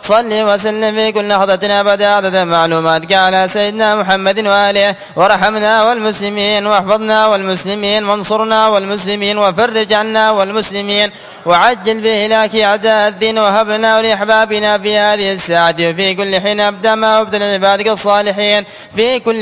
صل وسلم في كل لحظة أبدا عدد معلوماتك على سيدنا محمد وآله، ورحمنا والمسلمين واحفظنا والمسلمين وانصرنا والمسلمين وفرج عنا والمسلمين، وعجل بإهلاك أعداء الدين، وهب لنا ولأحبابنا في هذه الساعة وفي كل حين أبدا ما أبدل عبادك الصالحين في كل